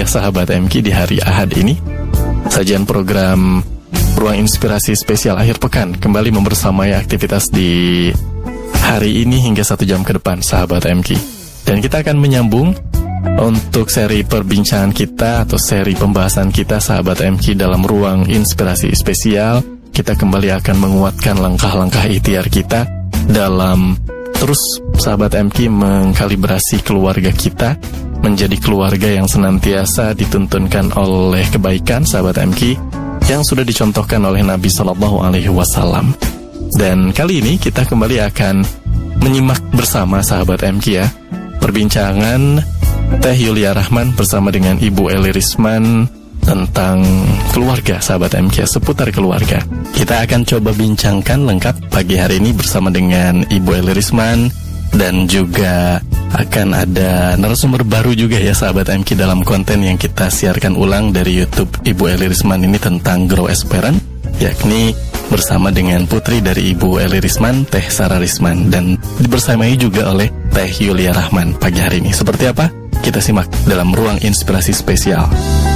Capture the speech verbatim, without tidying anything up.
sahabat M K di hari Ahad ini. Sajian program Ruang Inspirasi Spesial Akhir Pekan kembali membersamai aktivitas di hari ini hingga satu jam ke depan, sahabat M K. Dan kita akan menyambung untuk seri perbincangan kita atau seri pembahasan kita, sahabat M K, dalam Ruang Inspirasi Spesial. Kita kembali akan menguatkan langkah-langkah ikhtiar kita dalam terus, sahabat M K, mengkalibrasi keluarga kita menjadi keluarga yang senantiasa dituntunkan oleh kebaikan, sahabat M K, yang sudah dicontohkan oleh Nabi Shallallahu Alaihi Wasallam. Dan kali ini kita kembali akan menyimak bersama, sahabat M K, ya, perbincangan Teh Yulia Rahman bersama dengan Ibu Eli Risman tentang keluarga, sahabat M K, seputar keluarga. Kita akan coba bincangkan lengkap pagi hari ini bersama dengan Ibu Eli Risman, dan juga akan ada narasumber baru juga, ya, sahabat M K, dalam konten yang kita siarkan ulang dari YouTube Ibu Eli Risman ini tentang Grow as Parent, yakni bersama dengan putri dari Ibu Eli Risman, Teh Sarah Risman, dan dibersamai juga oleh Teh Yulia Rahman pagi hari ini. Seperti apa? Kita simak dalam Ruang Inspirasi Spesial.